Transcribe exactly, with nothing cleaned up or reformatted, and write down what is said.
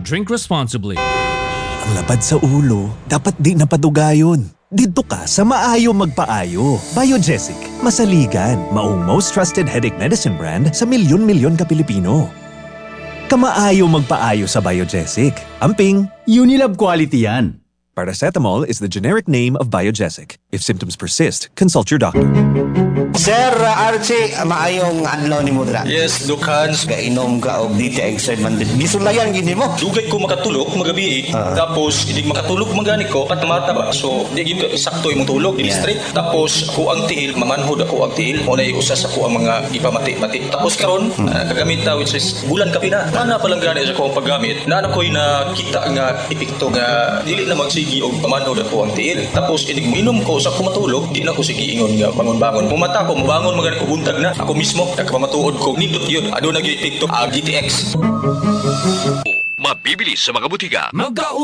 Drink responsibly. Ang labad sa ulo, dapat di napadugayon. Dito ka sa Maayo Magpaayo. Biogesic, masaligan, maong most trusted headache medicine brand sa milyon-milyon ka Pilipino. Kamaayo magpaayo sa Biogesic. Amping, Unilab quality yan. paracetamol is the generic name of Biogesic. If symptoms persist, consult your doctor. Sir Archie, maayong adlaw ni Mudra. Yes, Doc Hans. Gainom ka og D T X man din. Gisulayan gini mo. Dugay ko makatulog magabi. Ah. Tapos hindi makatulog magani ko katamata ba. So di gyud ka sakto imong tulog, di Yeah. straight. Tapos ko ang tiil, mamanhod ako ang tiil. Mo na usa sa ko ang mga ipamati-mati. Tapos karon Hmm. uh, kagamit ta which is bulan ka pina. Ana pa lang gani sa ko ang paggamit. Na ako'y nakita nga epekto nga dili na magsigi og pamanhod ako ang tiil. Tapos inig minom ko sa ko matulog, di na ko sige ingon nga bangon-bangon. Pumata ko, mabangon magani ko buntag na. Ako mismo nagpamatuod ko nindot yun. Ano nag epekto ang D T X. Mabibili sa mga butika. Magka